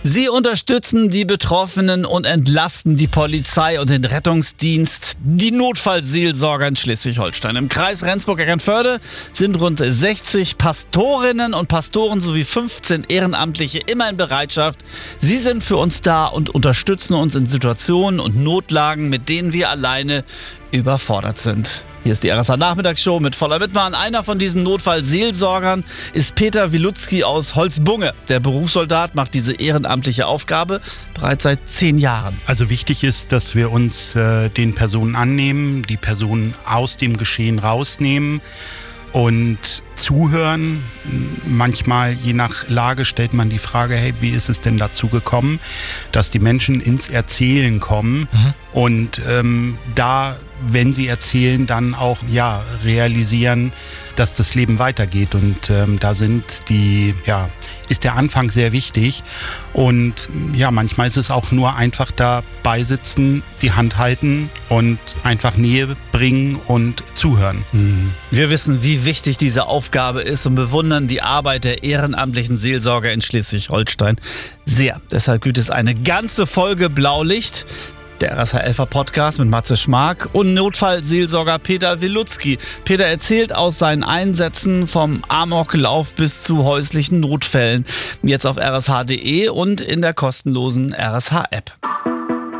Sie unterstützen die Betroffenen und entlasten die Polizei und den Rettungsdienst. Die Notfallseelsorger in Schleswig-Holstein. Im Kreis Rendsburg-Eckernförde sind rund 60 Pastorinnen und Pastoren sowie 15 Ehrenamtliche immer in Bereitschaft. Sie sind für uns da und unterstützen uns in Situationen und Notlagen, mit denen wir alleine überfordert sind. Hier ist die RSA-Nachmittagsshow mit voller Mitmachen. Einer von diesen Notfallseelsorgern ist Peter Wilutzki aus Holzbunge. Der Berufssoldat macht diese ehrenamtliche Aufgabe bereits seit 10 Jahren. Also wichtig ist, dass wir uns den Personen annehmen, die Personen aus dem Geschehen rausnehmen und zuhören. Manchmal, je nach Lage, stellt man die Frage, hey, wie ist es denn dazu gekommen, dass die Menschen ins Erzählen kommen und da, wenn sie erzählen, dann auch realisieren, dass das Leben weitergeht. Und da ist der Anfang sehr wichtig. Und manchmal ist es auch nur einfach dabei sitzen, die Hand halten und einfach Nähe bringen und zuhören. Wir wissen, wie wichtig diese Aufgabe ist und bewundern die Arbeit der ehrenamtlichen Seelsorger in Schleswig-Holstein sehr. Deshalb gibt es eine ganze Folge Blaulicht, der RSA-Elfer-Podcast mit Matze Schmark und Notfallseelsorger Peter Wilutzki. Peter erzählt aus seinen Einsätzen vom Amoklauf bis zu häuslichen Notfällen. Jetzt auf rsh.de und in der kostenlosen RSH-App.